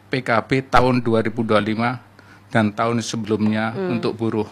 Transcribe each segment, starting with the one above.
PKB tahun 2025 dan tahun sebelumnya untuk buruh.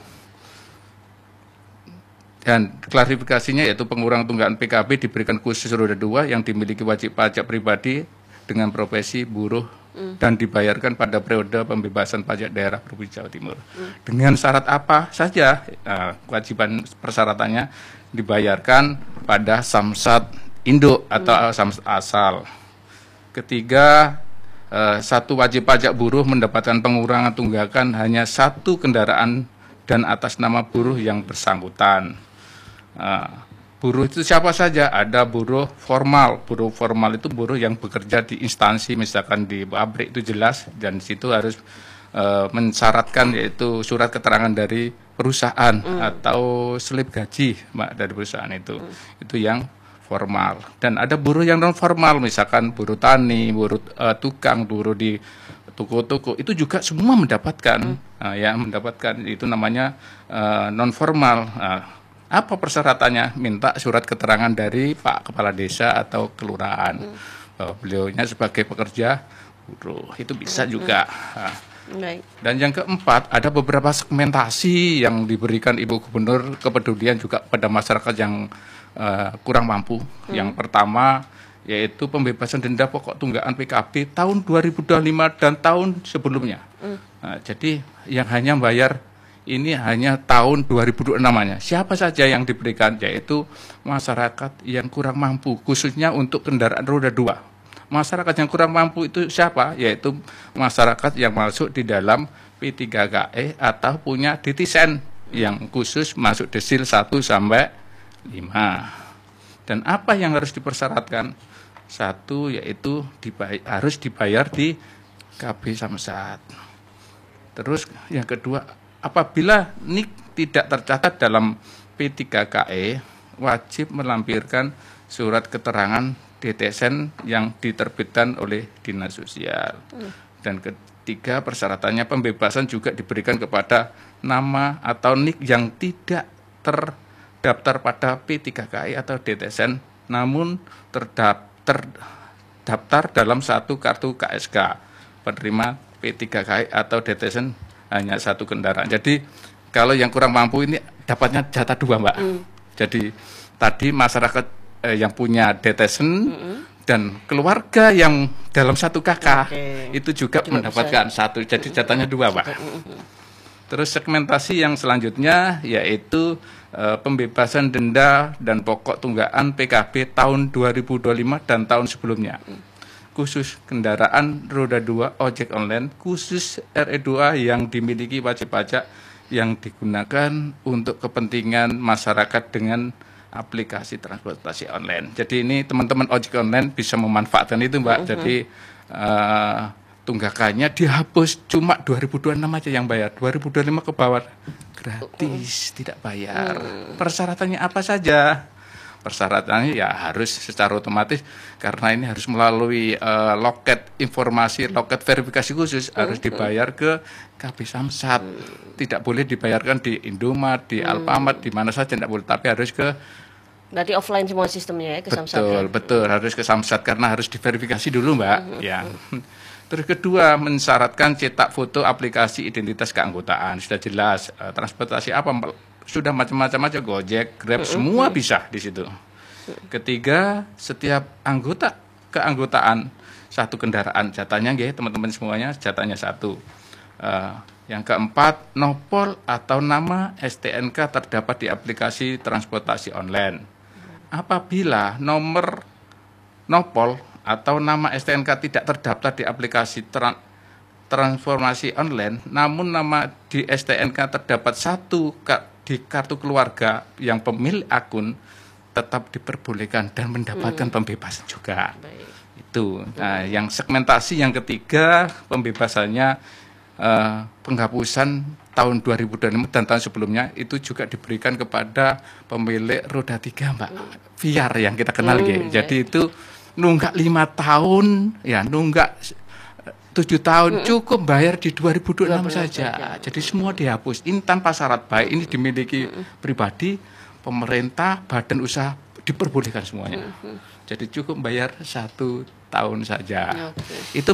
Dan klarifikasinya yaitu pengurangan tunggakan PKB diberikan khusus roda 2 yang dimiliki wajib pajak pribadi dengan profesi buruh dan dibayarkan pada periode pembebasan pajak daerah Provinsi Jawa Timur. Dengan syarat apa saja? Kewajiban persyaratannya dibayarkan pada samsat induk atau samsat asal. Ketiga, satu wajib pajak buruh mendapatkan pengurangan tunggakan hanya satu kendaraan dan atas nama buruh yang bersangkutan. Buruh itu siapa saja? Ada buruh formal. Buruh formal itu buruh yang bekerja di instansi, misalkan di pabrik itu jelas, dan situ harus mensyaratkan yaitu surat keterangan dari perusahaan atau slip gaji dari perusahaan itu. Itu yang formal. Dan ada buruh yang non formal, misalkan buruh tani, buruh tukang, buruh di toko-toko, itu juga semua mendapatkan, mendapatkan, itu namanya non formal. Apa persyaratannya? Minta surat keterangan dari Pak Kepala Desa atau kelurahan bahwa beliaunya sebagai pekerja buruh, itu bisa juga. Dan yang keempat, ada beberapa segmentasi yang diberikan Ibu Gubernur kepedulian juga pada masyarakat yang kurang mampu. Yang pertama yaitu pembebasan denda pokok tunggakan PKB tahun 2025 dan tahun sebelumnya. Jadi yang hanya bayar ini hanya tahun 2026 namanya. Siapa saja yang diberikan? Yaitu masyarakat yang kurang mampu, khususnya untuk kendaraan roda 2. Masyarakat yang kurang mampu itu siapa? Yaitu masyarakat yang masuk di dalam P3KE atau punya DTSN yang khusus masuk desil 1 sampai 5. Dan apa yang harus dipersyaratkan? Satu, yaitu harus dibayar di KB Samsat. Terus yang kedua, apabila NIK tidak tercatat dalam P3KE, wajib melampirkan surat keterangan DTSN yang diterbitkan oleh Dinas Sosial. Dan ketiga, persyaratannya pembebasan juga diberikan kepada nama atau NIK yang tidak terdaftar pada P3KI atau DTSN, namun terdaftar dalam satu kartu KSK. Penerima P3KI atau DTSN hanya satu kendaraan. Jadi kalau yang kurang mampu ini dapatnya jatah 2, Mbak. Jadi tadi masyarakat yang punya DTSN dan keluarga yang dalam satu kakak itu juga mendapatkan satu. Jadi jatahnya 2, Mbak. Terus segmentasi yang selanjutnya yaitu pembebasan denda dan pokok tunggakan PKB tahun 2025 dan tahun sebelumnya. Khusus kendaraan roda 2 ojek online, khusus RE2 yang dimiliki wajib pajak yang digunakan untuk kepentingan masyarakat dengan aplikasi transportasi online. Jadi ini teman-teman ojek online bisa memanfaatkan itu, Mbak. Jadi tunggakannya dihapus, cuma 2026 aja yang bayar, 2025 ke bawah gratis, tidak bayar. Persyaratannya apa saja? Persyaratannya ya harus secara otomatis, karena ini harus melalui loket informasi, loket verifikasi khusus, harus dibayar ke KB Samsat. Tidak boleh dibayarkan di Indomaret, di Alfamart, di mana saja tidak boleh, tapi harus ke. Berarti offline semua sistemnya ya, ke Samsat. Betul, harus ke Samsat karena harus diverifikasi dulu, Mbak. Ya. Terus kedua, mensyaratkan cetak foto aplikasi identitas keanggotaan. Sudah jelas, transportasi apa, sudah macam-macam aja, Gojek, Grab, semua bisa di situ. Ketiga, setiap anggota keanggotaan satu kendaraan, jatahnya teman-teman semuanya, jatahnya 1. Yang keempat, nopol atau nama STNK terdapat di aplikasi transportasi online. Apabila nomor nopol atau nama STNK tidak terdaftar di aplikasi transformasi online, namun nama di STNK terdapat satu di kartu keluarga yang pemilik akun, tetap diperbolehkan dan mendapatkan pembebasan juga. Itu. Nah, yang segmentasi yang ketiga, pembebasannya penghapusan tahun 2025 dan tahun sebelumnya itu juga diberikan kepada pemilik roda 3, Mbak. VR yang kita kenal Jadi itu nunggak 5 tahun, ya nunggak 7 tahun, cukup bayar di 2026 saja. Jadi semua dihapus. Ini tanpa syarat, baik ini dimiliki pribadi, pemerintah, badan usaha, diperbolehkan semuanya. Jadi cukup bayar 1 tahun saja. Itu